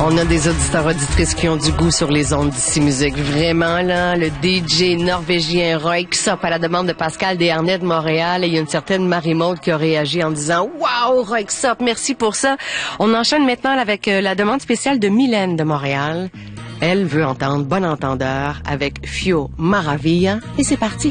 On a des auditeurs auditrices qui ont du goût sur les ondes d'ici musique. Vraiment, là, le DJ norvégien Roy Ksop à la demande de Pascal Desharnais de Montréal. Et il y a une certaine Marie-Maude qui a réagi en disant « Wow, Roy Ksop, merci pour ça ». On enchaîne maintenant avec la demande spéciale de Mylène de Montréal. Elle veut entendre Bon Entendeur avec Fio Maravilla. Et c'est parti.